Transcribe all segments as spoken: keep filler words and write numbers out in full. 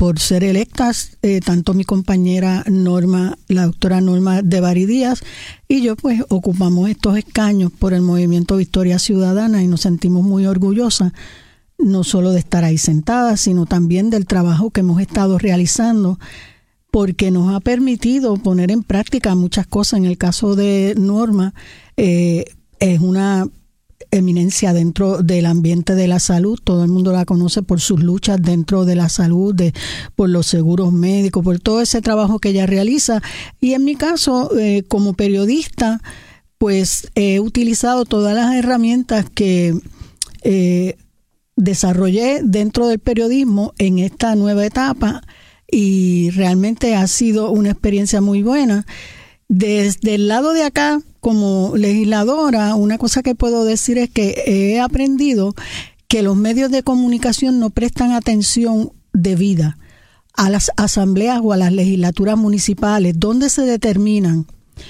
por ser electas, eh, tanto mi compañera Norma, la doctora Norma de Bari Díaz, y yo pues ocupamos estos escaños por el Movimiento Victoria Ciudadana y nos sentimos muy orgullosas, no solo de estar ahí sentadas, sino también del trabajo que hemos estado realizando, porque nos ha permitido poner en práctica muchas cosas. En el caso de Norma, eh, es una eminencia dentro del ambiente de la salud. Todo el mundo la conoce por sus luchas dentro de la salud, de, por los seguros médicos, por todo ese trabajo que ella realiza. Y en mi caso, eh, como periodista, pues he utilizado todas las herramientas que eh, desarrollé dentro del periodismo en esta nueva etapa, y realmente ha sido una experiencia muy buena. Desde el lado de acá, como legisladora, una cosa que puedo decir es que he aprendido que los medios de comunicación no prestan atención debida a las asambleas o a las legislaturas municipales, donde se determinan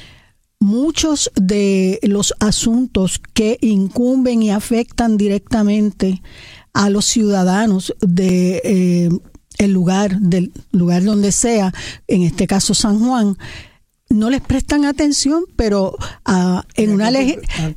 muchos de los asuntos que incumben y afectan directamente a los ciudadanos de eh, el lugar, del lugar donde sea, en este caso San Juan. No les prestan atención, pero uh, en una ley...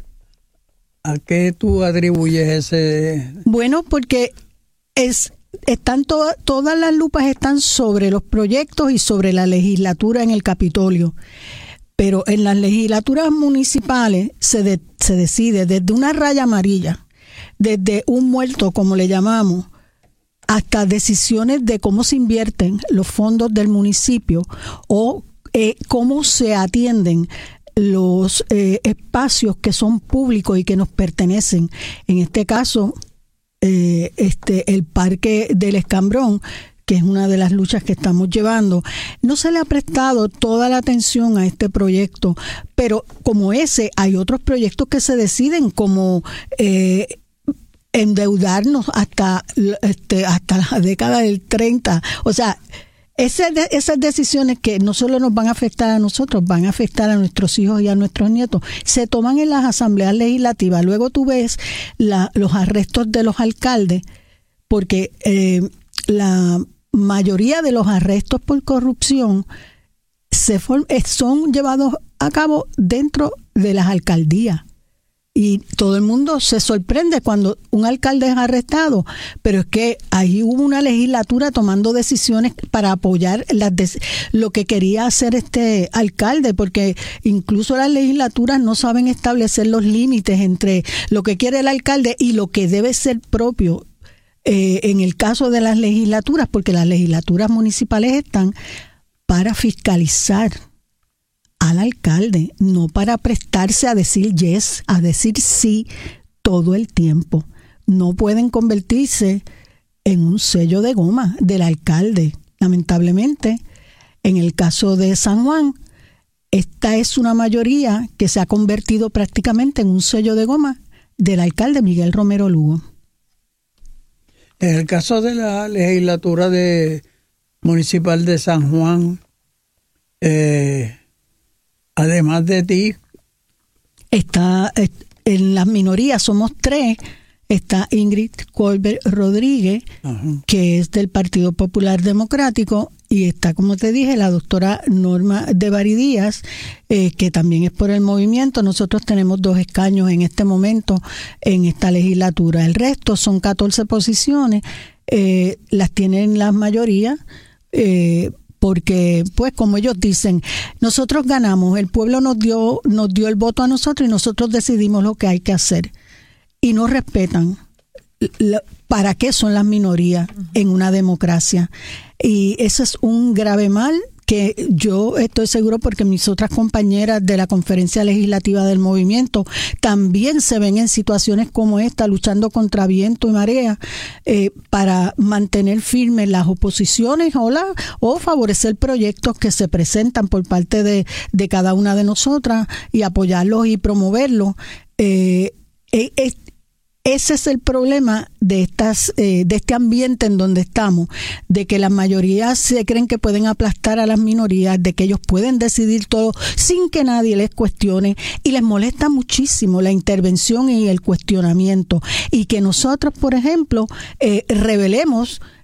¿A, ¿A qué tú atribuyes ese...? Bueno, porque es están to, todas las lupas están sobre los proyectos y sobre la legislatura en el Capitolio. Pero en las legislaturas municipales se, de, se decide desde una raya amarilla, desde un muerto, como le llamamos, hasta decisiones de cómo se invierten los fondos del municipio o eh, cómo se atienden los eh, espacios que son públicos y que nos pertenecen. En este caso, eh, este el Parque del Escambrón, que es una de las luchas que estamos llevando. No se le ha prestado toda la atención a este proyecto, pero como ese, hay otros proyectos que se deciden, como eh, endeudarnos hasta, este, hasta la década del treinta. O sea, ese, esas decisiones que no solo nos van a afectar a nosotros, van a afectar a nuestros hijos y a nuestros nietos, se toman en las asambleas legislativas. Luego tú ves la, los arrestos de los alcaldes, porque eh, la mayoría de los arrestos por corrupción se form, son llevados a cabo dentro de las alcaldías. Y todo el mundo se sorprende cuando un alcalde es arrestado, pero es que ahí hubo una legislatura tomando decisiones para apoyar las de, lo que quería hacer este alcalde, porque incluso las legislaturas no saben establecer los límites entre lo que quiere el alcalde y lo que debe ser propio. Eh, en el caso de las legislaturas, porque las legislaturas municipales están para fiscalizar al alcalde, no para prestarse a decir yes, a decir sí todo el tiempo. No pueden convertirse en un sello de goma del alcalde. Lamentablemente, en el caso de San Juan, esta es una mayoría que se ha convertido prácticamente en un sello de goma del alcalde Miguel Romero Lugo. En el caso de la legislatura de municipal de San Juan, eh, además de ti, está en las minorías, somos tres. Está Ingrid Colbert Rodríguez, ajá, que es del Partido Popular Democrático, y está, como te dije, la doctora Norma de Bari Díaz, eh, que también es por el movimiento. Nosotros tenemos dos escaños en este momento en esta legislatura. El resto son catorce posiciones, eh, las tienen la mayoría, eh, porque, pues, como ellos dicen, nosotros ganamos, el pueblo nos dio, nos dio el voto a nosotros y nosotros decidimos lo que hay que hacer. Y no respetan para qué son las minorías en una democracia. Y ese es un grave mal que yo estoy seguro, porque mis otras compañeras de la conferencia legislativa del movimiento también se ven en situaciones como esta, luchando contra viento y marea, eh, para mantener firmes las oposiciones o, la, o favorecer proyectos que se presentan por parte de, de cada una de nosotras y apoyarlos y promoverlos. Eh, eh, eh, Ese es el problema de estas eh, de este ambiente en donde estamos, de que las mayorías se creen que pueden aplastar a las minorías, de que ellos pueden decidir todo sin que nadie les cuestione, y les molesta muchísimo la intervención y el cuestionamiento, y que nosotros, por ejemplo, eh, revelemos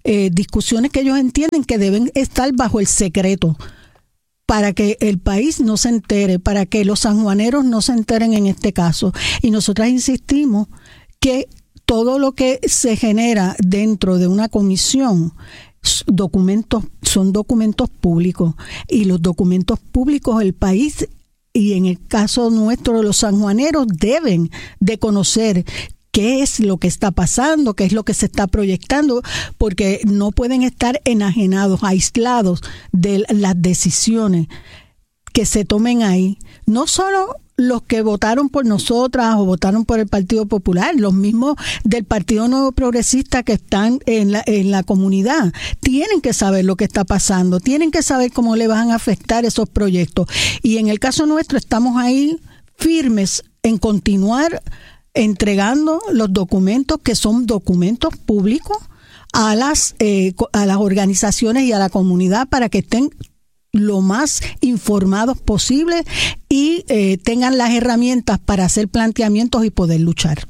eh, discusiones que ellos entienden que deben estar bajo el secreto, para que el país no se entere, para que los sanjuaneros no se enteren en este caso. Y nosotras insistimos que todo lo que se genera dentro de una comisión, documentos, son documentos públicos, y los documentos públicos el país, y en el caso nuestro los sanjuaneros, deben de conocer qué es lo que está pasando, qué es lo que se está proyectando, porque no pueden estar enajenados, aislados de las decisiones que se tomen ahí. No solo los que votaron por nosotras o votaron por el Partido Popular, los mismos del Partido Nuevo Progresista que están en la, en la comunidad, tienen que saber lo que está pasando, tienen que saber cómo le van a afectar esos proyectos. Y en el caso nuestro estamos ahí firmes en continuar entregando los documentos que son documentos públicos a las eh, a las organizaciones y a la comunidad, para que estén lo más informados posible y eh, tengan las herramientas para hacer planteamientos y poder luchar.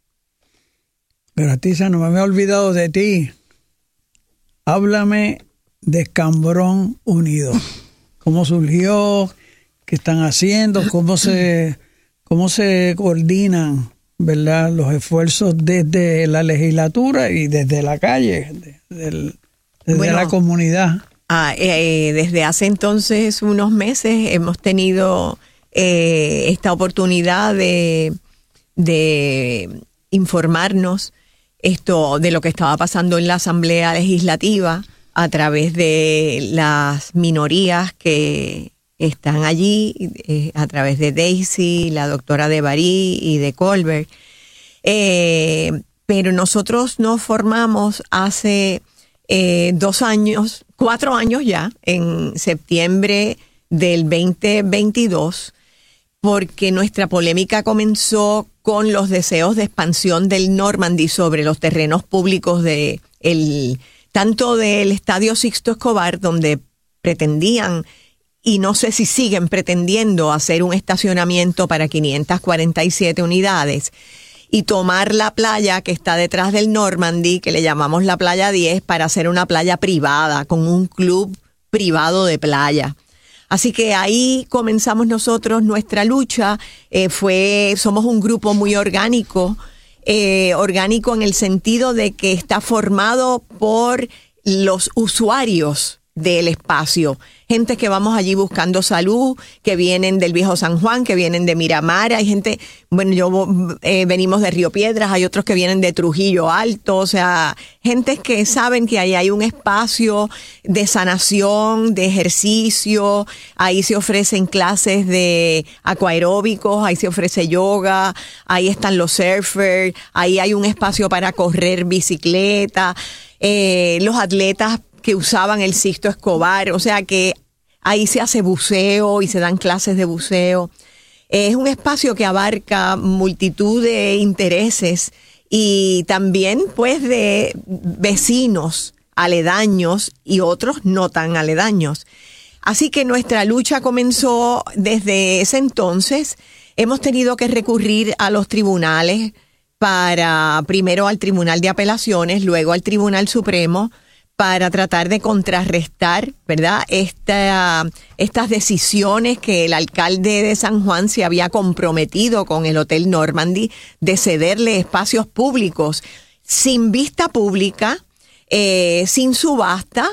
Pero Artisa, no me he olvidado de ti. Háblame de Escambrón Unido. ¿Cómo surgió? ¿Qué están haciendo? ¿Cómo se, cómo se coordinan, ¿verdad?, los esfuerzos desde la legislatura y desde la calle, desde, desde bueno, la comunidad? Ah, eh, desde hace entonces unos meses hemos tenido eh, esta oportunidad de, de informarnos esto de lo que estaba pasando en la Asamblea Legislativa a través de las minorías que están allí, eh, a través de Daisy, la doctora de Barí y de Colbert. Eh, pero nosotros nos formamos hace eh, dos años, cuatro años ya, en septiembre del veinte veintidós, porque nuestra polémica comenzó con los deseos de expansión del Normandy sobre los terrenos públicos de el, tanto del Estadio Sixto Escobar, donde pretendían, y no sé si siguen pretendiendo, hacer un estacionamiento para quinientas cuarenta y siete unidades, y tomar la playa que está detrás del Normandy, que le llamamos la Playa diez, para hacer una playa privada, con un club privado de playa. Así que ahí comenzamos nosotros nuestra lucha. Eh, fue, somos un grupo muy orgánico, eh, orgánico en el sentido de que está formado por los usuarios del espacio. Gente que vamos allí buscando salud, que vienen del Viejo San Juan, que vienen de Miramar, hay gente, bueno, yo eh, venimos de Río Piedras, hay otros que vienen de Trujillo Alto, o sea, gente que saben que ahí hay un espacio de sanación, de ejercicio, ahí se ofrecen clases de aquaeróbicos, ahí se ofrece yoga, ahí están los surfers, ahí hay un espacio para correr bicicleta, eh, los atletas que usaban el Sixto Escobar, o sea que ahí se hace buceo y se dan clases de buceo. Es un espacio que abarca multitud de intereses y también pues de vecinos aledaños y otros no tan aledaños. Así que nuestra lucha comenzó desde ese entonces. Hemos tenido que recurrir a los tribunales, para primero al Tribunal de Apelaciones, luego al Tribunal Supremo, para tratar de contrarrestar, ¿verdad?, Esta, estas decisiones que el alcalde de San Juan se había comprometido con el Hotel Normandy de cederle espacios públicos sin vista pública, eh, sin subasta,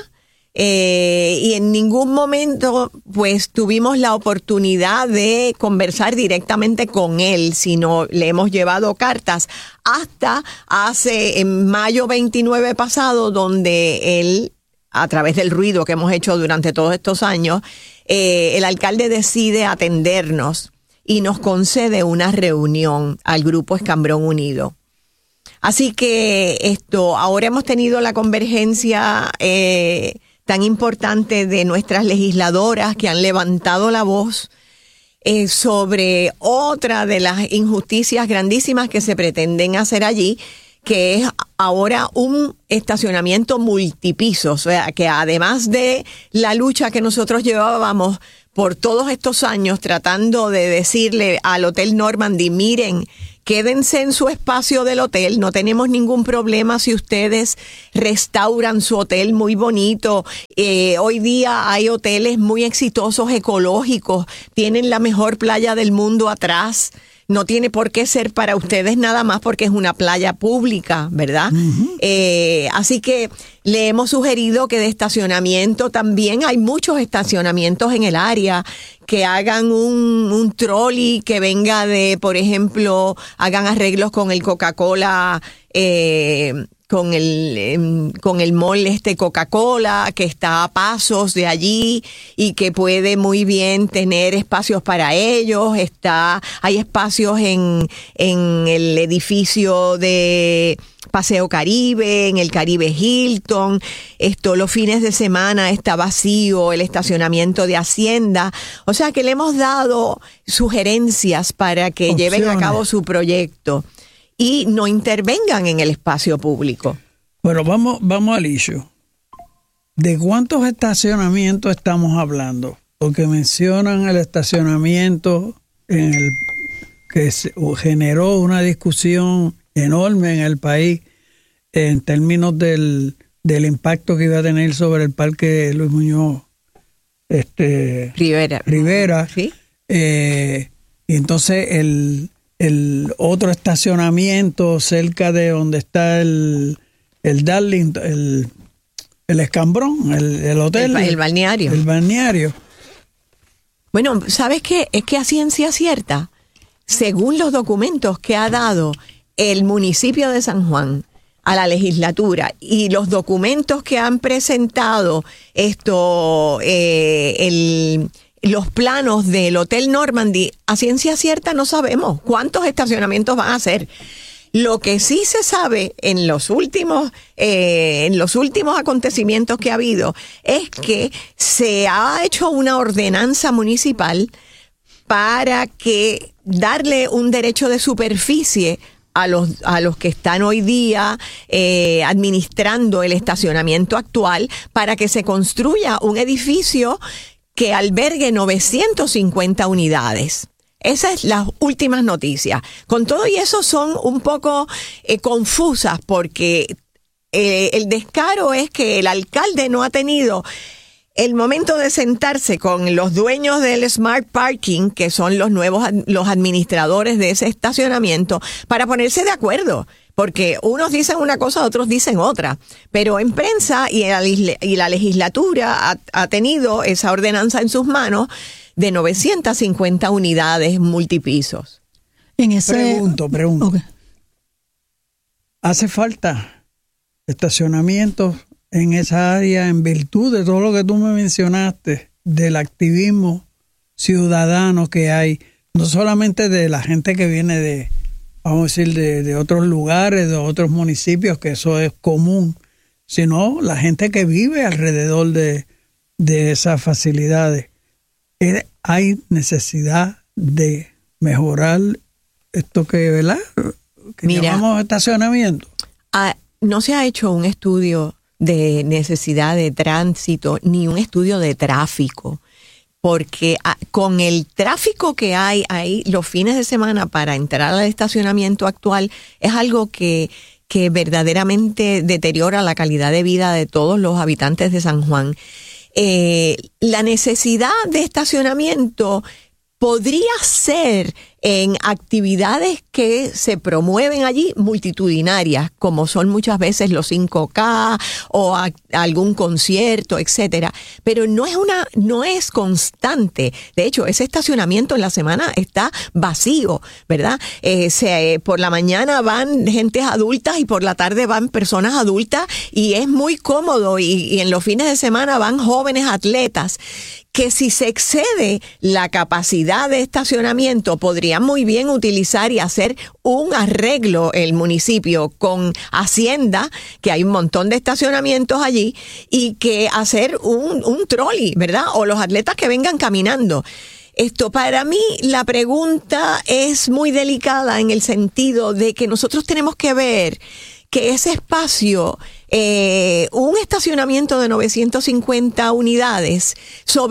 eh, y en ningún momento pues tuvimos la oportunidad de conversar directamente con él, sino le hemos llevado cartas hasta hace en mayo veintinueve pasado, donde él, a través del ruido que hemos hecho durante todos estos años, eh, el alcalde decide atendernos y nos concede una reunión al Grupo Escambrón Unido. Así que esto, ahora hemos tenido la convergencia eh, tan importante de nuestras legisladoras que han levantado la voz eh, sobre otra de las injusticias grandísimas que se pretenden hacer allí, que es ahora un estacionamiento multipiso. O sea, que además de la lucha que nosotros llevábamos por todos estos años tratando de decirle al Hotel Normandy, miren, quédense en su espacio del hotel, no tenemos ningún problema si ustedes restauran su hotel muy bonito. Eh, hoy día hay hoteles muy exitosos ecológicos, tienen la mejor playa del mundo atrás. No tiene por qué ser para ustedes nada más porque es una playa pública, ¿verdad? Uh-huh. Eh, así que le hemos sugerido que de estacionamiento también hay muchos estacionamientos en el área, que hagan un, un trolley que venga de, por ejemplo, hagan arreglos con el Coca-Cola, eh, con el eh, con el mall este Coca-Cola, que está a pasos de allí y que puede muy bien tener espacios para ellos. Está, hay espacios en, en el edificio de Paseo Caribe, en el Caribe Hilton. Esto, los fines de semana está vacío el estacionamiento de Hacienda. O sea que le hemos dado sugerencias para que Opciones. lleven a cabo su proyecto y no intervengan en el espacio público. Bueno, vamos, vamos al issue. ¿De cuántos estacionamientos estamos hablando? Porque mencionan el estacionamiento en el que se, generó una discusión enorme en el país en términos del, del impacto que iba a tener sobre el Parque Luis Muñoz este, Rivera. Rivera. ¿Sí? Eh, y entonces el el otro estacionamiento cerca de donde está el, el Darling, el, el Escambrón, el, el hotel. El, el balneario. El balneario. Bueno, ¿sabes qué? Es que a ciencia cierta, según los documentos que ha dado el municipio de San Juan a la legislatura y los documentos que han presentado esto, eh, el... los planos del Hotel Normandy, a ciencia cierta no sabemos cuántos estacionamientos van a hacer. Lo que sí se sabe en los últimos, eh, en los últimos acontecimientos que ha habido es que se ha hecho una ordenanza municipal para que darle un derecho de superficie a los, a los que están hoy día eh, administrando el estacionamiento actual para que se construya un edificio que albergue novecientas cincuenta unidades. Esas son las últimas noticias. Con todo y eso son un poco eh, confusas porque eh, el descaro es que el alcalde no ha tenido el momento de sentarse con los dueños del Smart Parking, que son los nuevos los administradores de ese estacionamiento, para ponerse de acuerdo. Porque unos dicen una cosa, otros dicen otra. Pero en prensa y la, y la legislatura ha, ha tenido esa ordenanza en sus manos de novecientas cincuenta unidades multipisos. En ese... Pregunto, pregunto. Okay. ¿Hace falta estacionamientos en esa área en virtud de todo lo que tú me mencionaste, del activismo ciudadano que hay, no solamente de la gente que viene de... vamos a decir, de, de otros lugares, de otros municipios, que eso es común, sino la gente que vive alrededor de, de esas facilidades? Hay necesidad de mejorar esto que, ¿verdad? que Mira, llamamos estacionamiento. Ah, no se ha hecho un estudio de necesidad de tránsito ni un estudio de tráfico. Porque con el tráfico que hay ahí los fines de semana para entrar al estacionamiento actual es algo que, que verdaderamente deteriora la calidad de vida de todos los habitantes de San Juan. Eh, la necesidad de estacionamiento podría ser en actividades que se promueven allí multitudinarias, como son muchas veces los cinco K o a, algún concierto, etcétera. Pero no es una, no es constante. De hecho, ese estacionamiento en la semana está vacío, ¿verdad? Eh, se, por la mañana van gentes adultas y por la tarde van personas adultas y es muy cómodo y, y en los fines de semana van jóvenes atletas que si se excede la capacidad de estacionamiento podría muy bien utilizar y hacer un arreglo el municipio con Hacienda, que hay un montón de estacionamientos allí, y que hacer un, un trolley, ¿verdad? O los atletas que vengan caminando. Esto, para mí, la pregunta es muy delicada en el sentido de que nosotros tenemos que ver que ese espacio, eh, un estacionamiento de novecientas cincuenta unidades sobre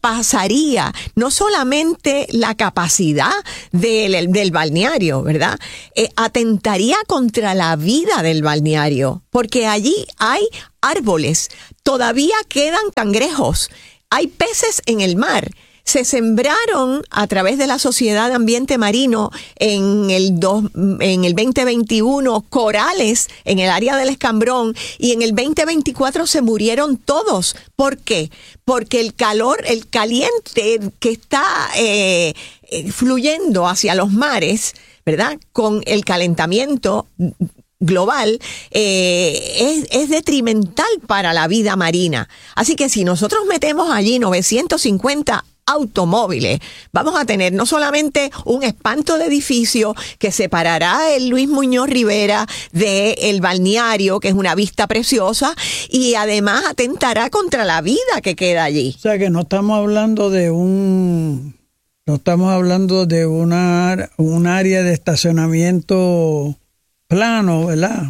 traspasaría no solamente la capacidad del, del balneario, ¿verdad? Eh, atentaría contra la vida del balneario, porque allí hay árboles, todavía quedan cangrejos, hay peces en el mar. Se sembraron a través de la Sociedad de Ambiente Marino en el, dos, en el veinte veintiuno corales en el área del Escambrón, y en el veinte veinticuatro se murieron todos. ¿Por qué? Porque el calor, el caliente que está eh, eh, fluyendo hacia los mares, ¿verdad? Con el calentamiento global, eh, es, es detrimental para la vida marina. Así que si nosotros metemos allí novecientos cincuenta automóviles, vamos a tener no solamente un espanto de edificio que separará el Luis Muñoz Rivera del balneario, que es una vista preciosa, y además atentará contra la vida que queda allí. O sea que no estamos hablando de un no estamos hablando de una un área de estacionamiento plano, ¿verdad?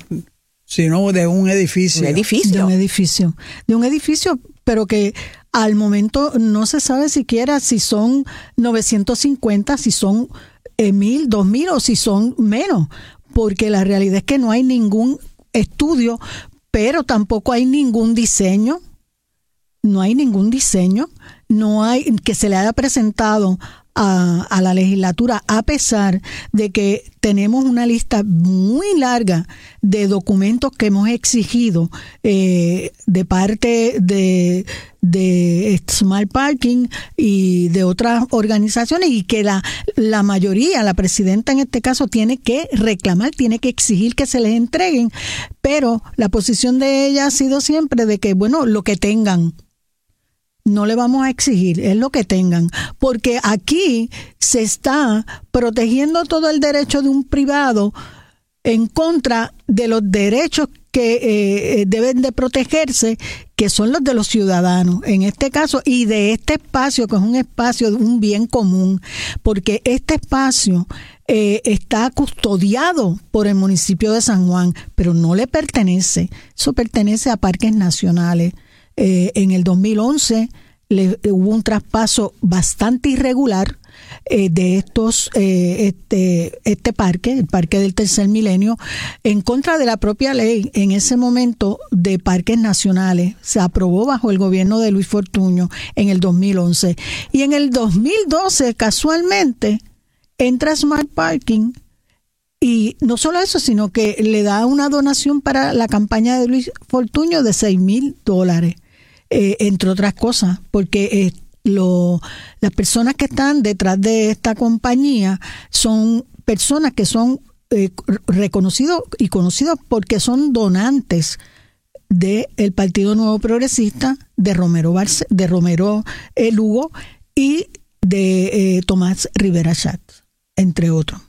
Sino de un edificio. Un edificio. De un edificio. De un edificio, pero que al momento no se sabe siquiera si son novecientos cincuenta, si son eh, mil, dos mil o si son menos, porque la realidad es que no hay ningún estudio, pero tampoco hay ningún diseño, no hay ningún diseño, no hay que se le haya presentado a, a la legislatura, a pesar de que tenemos una lista muy larga de documentos que hemos exigido eh, de parte de, de Smart Parking y de otras organizaciones, y que la, la mayoría, la presidenta en este caso, tiene que reclamar, tiene que exigir que se les entreguen, pero la posición de ella ha sido siempre de que, bueno, lo que tengan. No le vamos a exigir, es lo que tengan, porque aquí se está protegiendo todo el derecho de un privado en contra de los derechos que eh, deben de protegerse, que son los de los ciudadanos, en este caso, y de este espacio, que es un espacio de un bien común, porque este espacio eh, está custodiado por el municipio de San Juan, pero no le pertenece, eso pertenece a Parques Nacionales. Eh, en el dos mil once le, hubo un traspaso bastante irregular eh, de estos eh, este este parque, el Parque del Tercer Milenio, en contra de la propia ley en ese momento de Parques Nacionales. Se aprobó bajo el gobierno de Luis Fortuño en el dos mil once. Y en el dos mil doce, casualmente, entra Smart Parking. Y no solo eso, sino que le da una donación para la campaña de Luis Fortuño de seis mil dólares. Eh, entre otras cosas, porque eh, lo, las personas que están detrás de esta compañía son personas que son eh, reconocidos y conocidos porque son donantes del Partido Nuevo Progresista, de Romero Barce, de Romero eh, Lugo y de eh, Tomás Rivera Schatz, entre otros.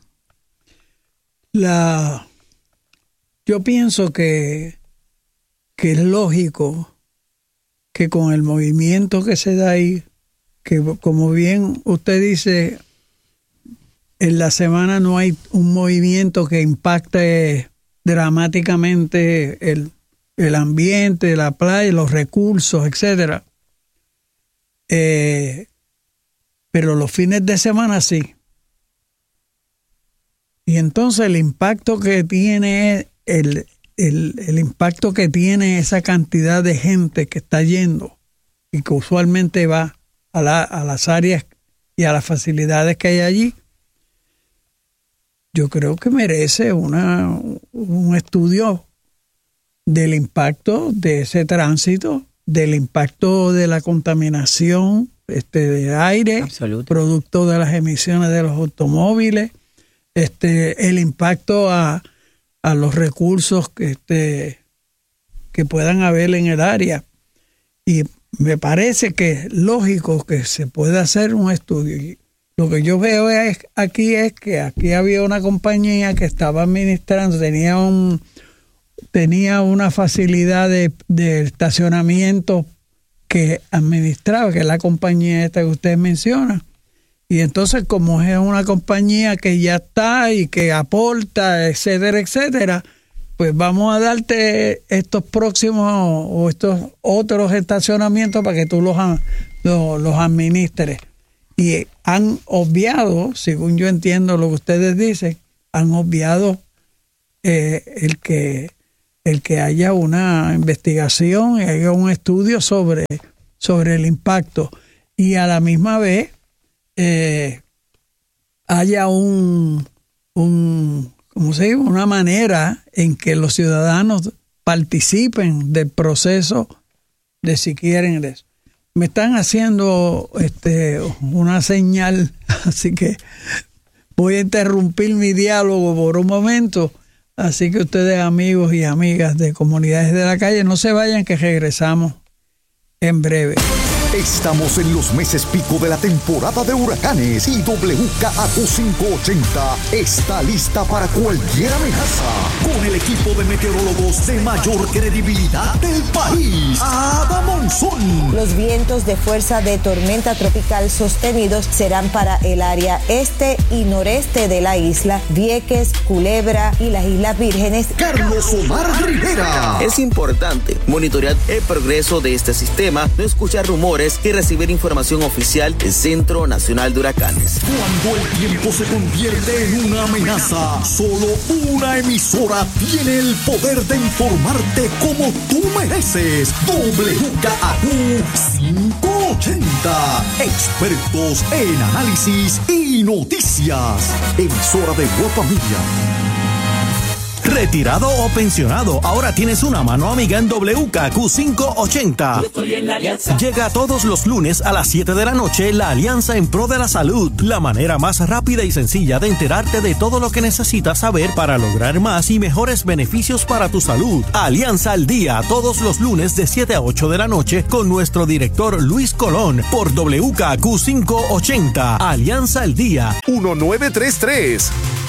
La, yo pienso que, que es lógico que con el movimiento que se da ahí, que como bien usted dice, en la semana no hay un movimiento que impacte dramáticamente el, el ambiente, la playa, los recursos, etcétera. Eh, pero los fines de semana sí. Y entonces el impacto que tiene el El, el impacto que tiene esa cantidad de gente que está yendo y que usualmente va a, la, a las áreas y a las facilidades que hay allí, yo creo que merece una, un estudio del impacto de ese tránsito, del impacto de la contaminación este, de aire, Absoluto. Producto de las emisiones de los automóviles, este, el impacto a a los recursos que, este, que puedan haber en el área. Y me parece que es lógico que se pueda hacer un estudio. Y lo que yo veo es, aquí es que aquí había una compañía que estaba administrando, tenía un tenía una facilidad de, de estacionamiento que administraba, que es la compañía esta que usted menciona. Y entonces, como es una compañía que ya está y que aporta, etcétera, etcétera, pues vamos a darte estos próximos o estos otros estacionamientos para que tú los, los, los administres. Y han obviado, según yo entiendo lo que ustedes dicen, han obviado eh, el que el que haya una investigación, haya un estudio sobre, sobre el impacto y a la misma vez eh, haya un, un ¿cómo se dice? Una manera en que los ciudadanos participen del proceso de si quieren eso. Me están haciendo este, una señal, así que voy a interrumpir mi diálogo por un momento. Así que ustedes, amigos y amigas de Comunidades de la Calle, no se vayan, que regresamos en breve. Estamos en los meses pico de la temporada de huracanes y W K A Q quinientos ochenta está lista para cualquier amenaza. Con el equipo de meteorólogos de mayor credibilidad del país, Ada Monzón. Los vientos de fuerza de tormenta tropical sostenidos serán para el área este y noreste de la isla, Vieques, Culebra y las Islas Vírgenes. Carlos Omar Rivera. Es importante monitorear el progreso de este sistema, no escuchar rumores y recibir información oficial del Centro Nacional de Huracanes. Cuando el tiempo se convierte en una amenaza, solo una emisora tiene el poder de informarte como tú mereces. W K A Q quinientos ochenta. Expertos en análisis y noticias. Emisora de Guapamiria. Retirado o pensionado, ahora tienes una mano amiga en W K Q quinientos ochenta. Llega todos los lunes a las siete de la noche la Alianza en Pro de la Salud, la manera más rápida y sencilla de enterarte de todo lo que necesitas saber para lograr más y mejores beneficios para tu salud. Alianza al Día, todos los lunes de siete a ocho de la noche con nuestro director Luis Colón por W K Q quinientos ochenta. Alianza al Día. uno nueve tres tres.